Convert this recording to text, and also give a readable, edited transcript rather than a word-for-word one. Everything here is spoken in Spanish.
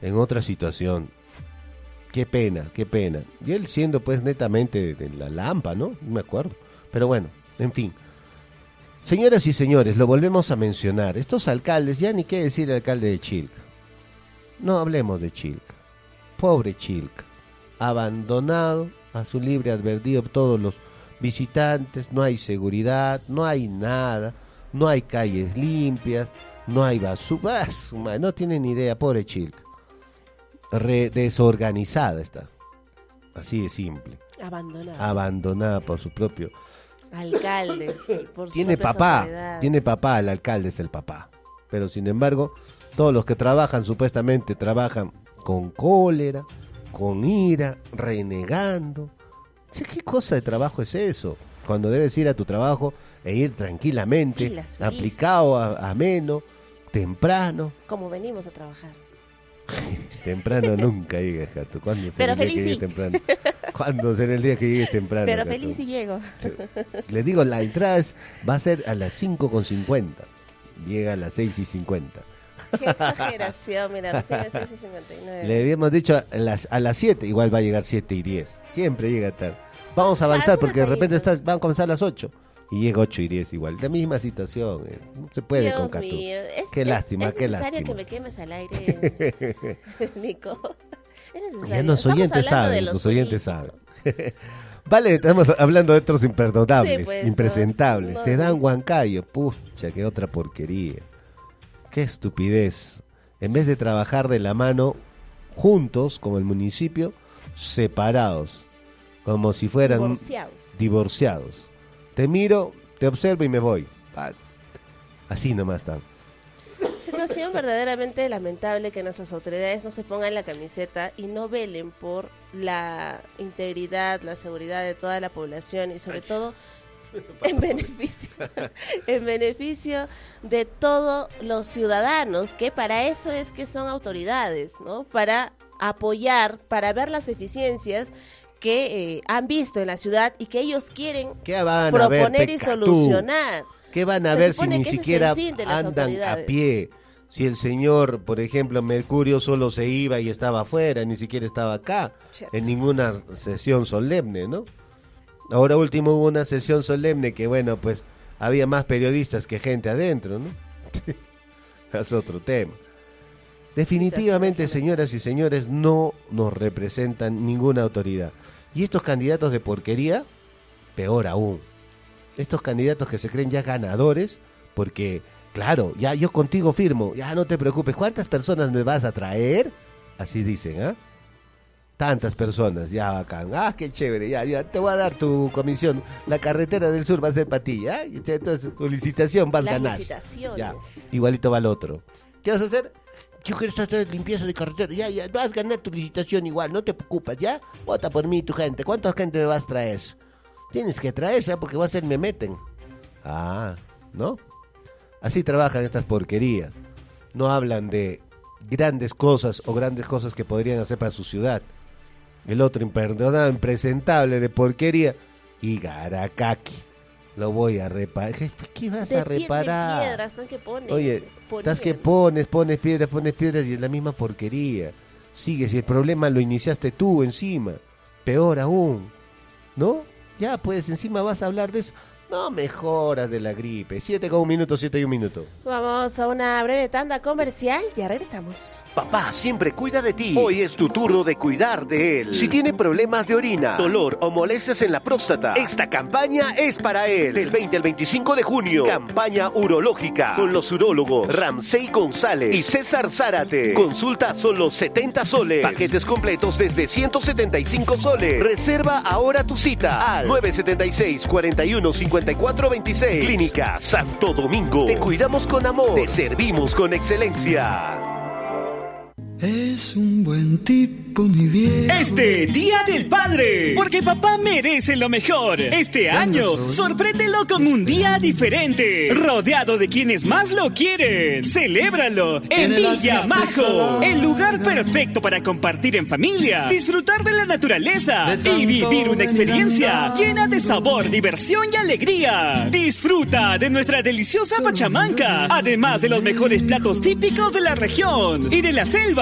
en otra situación. Qué pena. Y él siendo pues netamente de la Lampa, ¿no? No me acuerdo. Pero bueno, en fin. Señoras y señores, lo volvemos a mencionar. Estos alcaldes, ya ni qué decir el alcalde de Chilca. No hablemos de Chilca. Pobre Chilca. Abandonado a su libre albedrío todos los visitantes. No hay seguridad, no hay nada. No hay calles limpias, no hay basura. No tienen ni idea, pobre Chilca. Desorganizada está. Así de simple. Abandonada por su propio alcalde. Por tiene papá el alcalde es el papá. Pero sin embargo, todos los que trabajan supuestamente trabajan con cólera, con ira, renegando. ¿Qué cosa de trabajo es eso? Cuando debes ir a tu trabajo e ir tranquilamente, aplicado, ameno, temprano. Como venimos a trabajar. Temprano nunca llegues, Cato. ¿Cuándo será el día que llegues temprano? ¿Cuándo será el día que llegues temprano? Pero Cato? feliz si llego. Le digo, la entrada va a ser a las 5:50. Llega a las 6:50. Qué exageración, mira, recién a las 6:59. Le habíamos dicho a las 7, igual va a llegar 7:10. Siempre llega tarde. Vamos a avanzar porque de repente van a comenzar a las 8. Y llega 8:10 igual. La misma situación. No se puede Dios con Catú. Qué lástima. Es necesario que me quemes al aire, Nico. Es necesario. Ya los oyentes saben. Vale, estamos hablando de otros imperdonables, sí, pues, impresentables. Se dan Huancayo. Pucha, qué otra porquería. Qué estupidez. En vez de trabajar de la mano juntos, como el municipio, separados. Como si fueran divorciados. Te miro, te observo y me voy. Así nomás están. Situación verdaderamente lamentable que nuestras autoridades no se pongan la camiseta y no velen por la integridad, la seguridad de toda la población y sobre todo en beneficio de todos los ciudadanos, que para eso es que son autoridades, ¿no? Para apoyar, para ver las eficiencias que han visto en la ciudad y que ellos quieren proponer y solucionar. ¿Qué van a ver si ni siquiera andan a pie? Si el señor, por ejemplo, Mercurio solo se iba y estaba afuera, ni siquiera estaba acá, en ninguna sesión solemne, ¿no? Ahora último hubo una sesión solemne que, bueno, pues había más periodistas que gente adentro, ¿no? Es otro tema. Definitivamente, señoras y señores, no nos representan ninguna autoridad. Y estos candidatos de porquería, peor aún. Estos candidatos que se creen ya ganadores, porque, claro, ya yo contigo firmo, ya no te preocupes, ¿cuántas personas me vas a traer? Así dicen, ¿ah? Tantas personas, ya bacán, qué chévere, ya te voy a dar tu comisión, la carretera del sur va a ser para ti, ¿ah? Entonces tu licitación vas a ganar. Las licitaciones. Ya, igualito va el otro. ¿Qué vas a hacer? Yo quiero estar de limpieza de carretera, ya, vas a ganar tu licitación igual, no te preocupes, ¿ya? Vota por mí, tu gente, ¿cuánta gente me vas a traer? Tienes que traer, ¿ya? Porque va a ser me meten. ¿No? Así trabajan estas porquerías. No hablan de grandes cosas o grandes cosas que podrían hacer para su ciudad. El otro imperdonable, impresentable de porquería. Y Garacaki. Lo voy a reparar. ¿Qué vas a reparar? De piedras, están que ponen. Oye, estás que pones piedras y es la misma porquería. Sigue, si el problema lo iniciaste tú encima. Peor aún. ¿No? Ya, pues encima vas a hablar de eso. No mejoras de la gripe. 7:1 minuto. Vamos a una breve tanda comercial. Ya regresamos. Papá siempre cuida de ti. Hoy es tu turno de cuidar de él. Si tiene problemas de orina, dolor o molestias en la próstata, esta campaña es para él. Del 20 al 25 de junio, campaña urológica con los urólogos Ramsey González y César Zárate. Consulta solo 70 soles. Paquetes completos desde 175 soles. Reserva ahora tu cita al 976-415426. Clínica Santo Domingo. Te cuidamos con amor. Te servimos con excelencia. Es un buen tipo, mi viejo. Este Día del Padre, porque papá merece lo mejor. Este año, sorpréndelo con un día diferente, rodeado de quienes más lo quieren. Celébralo en Villa Majo, el lugar perfecto para compartir en familia, disfrutar de la naturaleza y vivir una experiencia llena de sabor, diversión y alegría. Disfruta de nuestra deliciosa pachamanca, además de los mejores platos típicos de la región y de la selva.